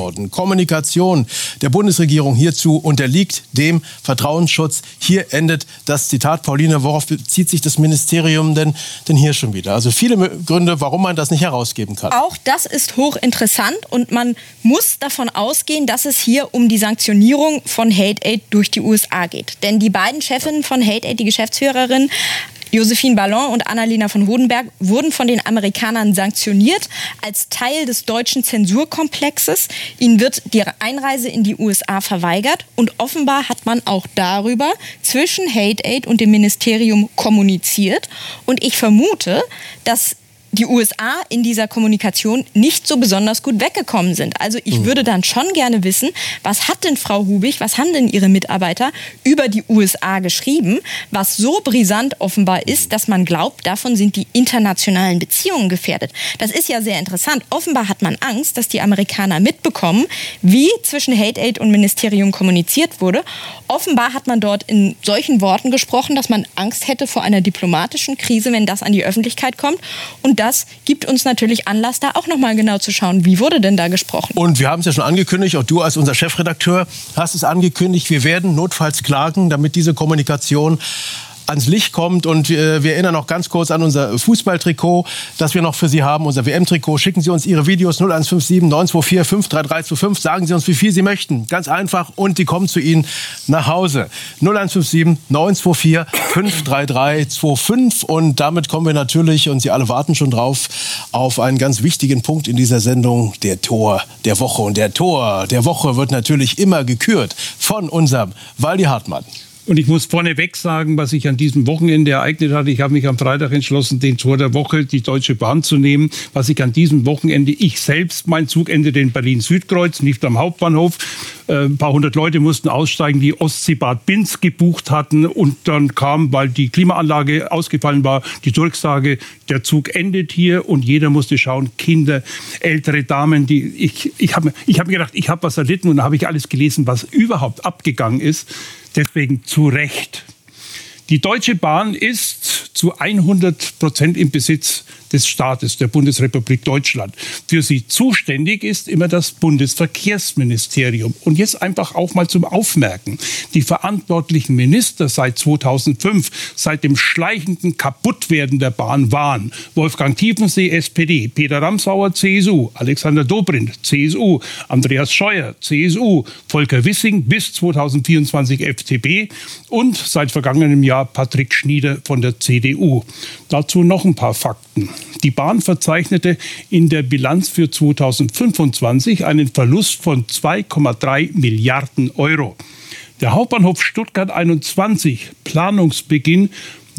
worden. Kommunikation der Bundesregierung hierzu unterliegt dem Vertrauensschutz. Hier endet das Zitat. Pauline, worauf bezieht sich das Ministerium denn hier schon wieder? Also viele Gründe, warum man das nicht herausgeben kann. Auch das ist hochinteressant und man muss davon ausgehen, dass es hier um die Sanktionierung von Hate Aid durch die USA geht. Denn die beiden Chefinnen von Hate Aid, die Geschäftsführerin Josephine Ballon und Annalena von Hodenberg, wurden von den Amerikanern sanktioniert als Teil des deutschen Zensurkomplexes. Ihnen wird die Einreise in die USA verweigert und offenbar hat man auch darüber zwischen Hate Aid und dem Ministerium kommuniziert. Und ich vermute, dass die USA in dieser Kommunikation nicht so besonders gut weggekommen sind. Also ich würde dann schon gerne wissen, was hat denn Frau Hubig, was haben denn ihre Mitarbeiter über die USA geschrieben, was so brisant offenbar ist, dass man glaubt, davon sind die internationalen Beziehungen gefährdet. Das ist ja sehr interessant. Offenbar hat man Angst, dass die Amerikaner mitbekommen, wie zwischen Hate Aid und Ministerium kommuniziert wurde. Offenbar hat man dort in solchen Worten gesprochen, dass man Angst hätte vor einer diplomatischen Krise, wenn das an die Öffentlichkeit kommt. Und das gibt uns natürlich Anlass, da auch noch mal genau zu schauen, wie wurde denn da gesprochen. Und wir haben es ja schon angekündigt, auch du als unser Chefredakteur hast es angekündigt, wir werden notfalls klagen, damit diese Kommunikation ans Licht kommt. Und wir erinnern noch ganz kurz an unser Fußballtrikot, das wir noch für Sie haben, unser WM-Trikot. Schicken Sie uns Ihre Videos 0157 924 53325. Sagen Sie uns, wie viel Sie möchten. Ganz einfach. Und die kommen zu Ihnen nach Hause. 0157 924 53325. Und damit kommen wir natürlich, und Sie alle warten schon drauf, auf einen ganz wichtigen Punkt in dieser Sendung, der Tor der Woche. Und der Tor der Woche wird natürlich immer gekürt von unserem Waldi Hartmann. Und ich muss vorneweg sagen, was sich an diesem Wochenende ereignet hat. Ich habe mich am Freitag entschlossen, den Tor der Woche, die Deutsche Bahn zu nehmen. Was ich an diesem Wochenende, ich selbst, mein Zug endete in Berlin-Südkreuz, nicht am Hauptbahnhof. Ein paar hundert Leute mussten aussteigen, die Ostseebad Binz gebucht hatten. Und dann kam, weil die Klimaanlage ausgefallen war, die Durchsage, der Zug endet hier. Und jeder musste schauen, Kinder, ältere Damen. Ich habe mir gedacht, ich habe was erlitten. Und da habe ich alles gelesen, was überhaupt abgegangen ist. Deswegen zu Recht. Die Deutsche Bahn ist zu 100% im Besitz des Staates, der Bundesrepublik Deutschland. Für sie zuständig ist immer das Bundesverkehrsministerium. Und jetzt einfach auch mal zum Aufmerken. Die verantwortlichen Minister seit 2005, seit dem schleichenden Kaputtwerden der Bahn waren Wolfgang Tiefensee, SPD, Peter Ramsauer, CSU, Alexander Dobrindt, CSU, Andreas Scheuer, CSU, Volker Wissing bis 2024 FDP und seit vergangenem Jahr Patrick Schnieder von der CDU. Dazu noch ein paar Fakten. Die Bahn verzeichnete in der Bilanz für 2025 einen Verlust von 2,3 Milliarden Euro. Der Hauptbahnhof Stuttgart 21, Planungsbeginn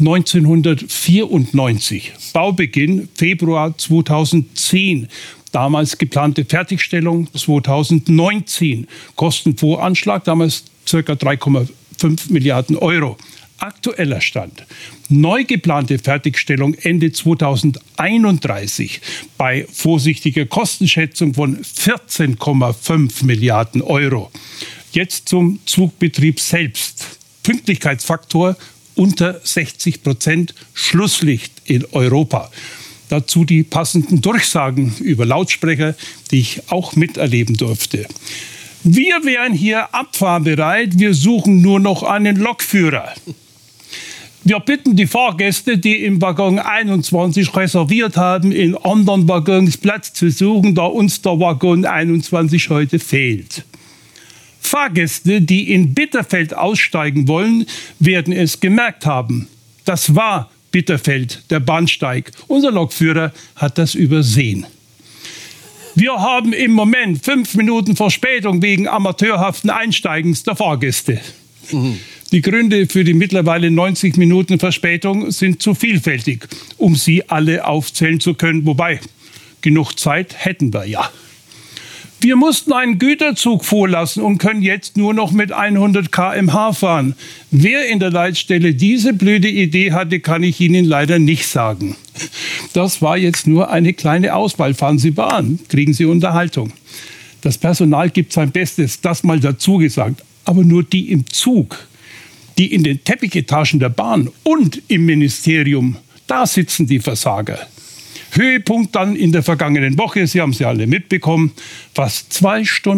1994, Baubeginn Februar 2010. Damals geplante Fertigstellung 2019. Kostenvoranschlag damals ca. 3,5 Milliarden Euro. Aktueller Stand. Neu geplante Fertigstellung Ende 2031 bei vorsichtiger Kostenschätzung von 14,5 Milliarden Euro. Jetzt zum Zugbetrieb selbst. Pünktlichkeitsfaktor unter 60%, Schlusslicht in Europa. Dazu die passenden Durchsagen über Lautsprecher, die ich auch miterleben durfte. Wir wären hier abfahrbereit, wir suchen nur noch einen Lokführer. Wir bitten die Fahrgäste, die im Waggon 21 reserviert haben, in anderen Waggons Platz zu suchen, da uns der Waggon 21 heute fehlt. Fahrgäste, die in Bitterfeld aussteigen wollen, werden es gemerkt haben. Das war Bitterfeld, der Bahnsteig. Unser Lokführer hat das übersehen. Wir haben im Moment 5 Minuten Verspätung wegen amateurhaften Einsteigens der Fahrgäste. Die Gründe für die mittlerweile 90 Minuten Verspätung sind zu vielfältig, um sie alle aufzählen zu können. Wobei, genug Zeit hätten wir ja. Wir mussten einen Güterzug vorlassen und können jetzt nur noch mit 100 km/h fahren. Wer in der Leitstelle diese blöde Idee hatte, kann ich Ihnen leider nicht sagen. Das war jetzt nur eine kleine Auswahl. Fahren Sie Bahn, kriegen Sie Unterhaltung. Das Personal gibt sein Bestes, das mal dazu gesagt. Aber nur die im Zug, die in den Teppichetagen der Bahn und im Ministerium, da sitzen die Versager. Höhepunkt dann in der vergangenen Woche, Sie haben es ja alle mitbekommen, fast 2 Stunden